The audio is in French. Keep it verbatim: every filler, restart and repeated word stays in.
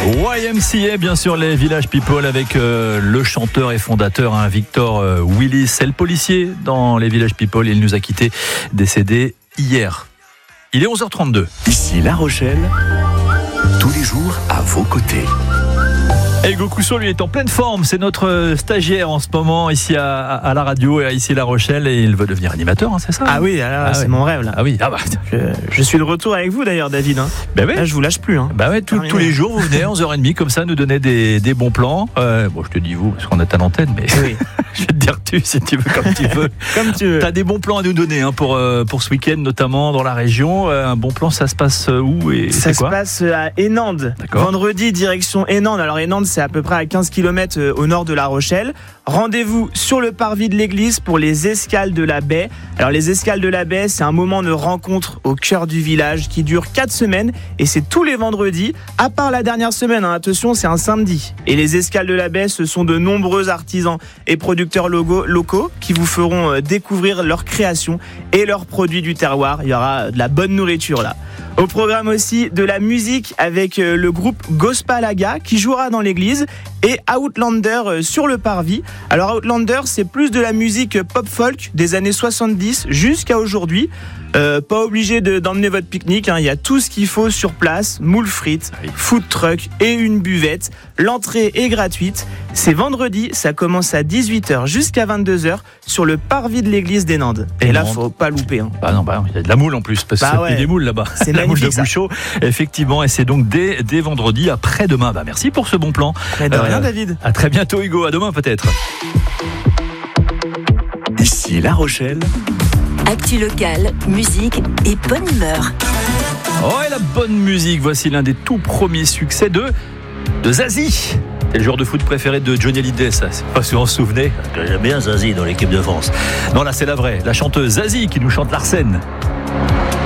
Y M C A, bien sûr, les Village People avec euh, le chanteur et fondateur hein, Victor euh, Willis. C'est le policier dans les Village People. Il nous a quittés, décédé hier. Il est onze heures trente-deux. Ici La Rochelle, tous les jours à vos côtés. Hugo Cousseau, lui, est en pleine forme. C'est notre stagiaire en ce moment ici à, à la radio et ici à La Rochelle. Et il veut devenir animateur, hein, c'est ça? Ah oui, là, ah c'est ouais. mon rêve là. Ah oui, ah bah. Je, je suis de retour avec vous d'ailleurs, David. Hein. Ben ouais. Là, je vous lâche plus. Hein. Bah ouais, tout, tous les jours, vous venez à onze heures trente comme ça, nous donner des, des bons plans. Euh, bon, je te dis vous, parce qu'on est à l'antenne, mais Oui. je vais te dire tu, si tu veux, comme tu veux. Comme tu veux. T'as des bons plans à nous donner hein, pour, euh, pour ce week-end, notamment dans la région. Euh, un bon plan, ça se passe où et Ça c'est se quoi? passe à Énande. D'accord. Vendredi, direction Énande. Alors Énande, c'est à peu près à quinze kilomètres au nord de La Rochelle. Rendez-vous sur le parvis de l'église pour les escales de la baie. Alors les escales de la baie, c'est un moment de rencontre au cœur du village qui dure quatre semaines et c'est tous les vendredis, à part la dernière semaine, hein, attention, c'est un samedi. Et les escales de la baie, ce sont de nombreux artisans et producteurs locaux, locaux qui vous feront découvrir leurs créations et leurs produits du terroir. Il y aura de la bonne nourriture là. Au programme aussi de la musique avec le groupe Gospalaga qui jouera dans l'église et Outlander sur le parvis. Alors Outlander, c'est plus de la musique pop-folk des années soixante-dix jusqu'à aujourd'hui. Euh, pas obligé de, d'emmener votre pique-nique, hein. Il y a tout ce qu'il faut sur place, moules frites, food truck et une buvette. L'entrée est gratuite. C'est vendredi, ça commence à dix-huit heures jusqu'à vingt-deux heures sur le parvis de l'église des Nandes. Et, et là, faut pas louper. Hein. Bah non, bah il y a de la moule en plus, parce bah que ouais. c'est des moules là-bas. C'est la moule de magnifique, Bouchot, effectivement, et c'est donc dès, dès vendredi, après-demain. Bah merci pour ce bon plan. Mais de rien, Euh, David. À très bientôt, Hugo. À demain peut-être. Ici La Rochelle, Actu locale, musique et bonne humeur. Oh, et la bonne musique. Voici l'un des tout premiers succès de, de Zazie. C'est le joueur de foot préféré de Johnny Hallyday, ça. C'est pas si vous vous souvenez. J'aime bien Zazie dans l'équipe de France. Non, là, c'est la vraie. La chanteuse Zazie qui nous chante l'Arsène.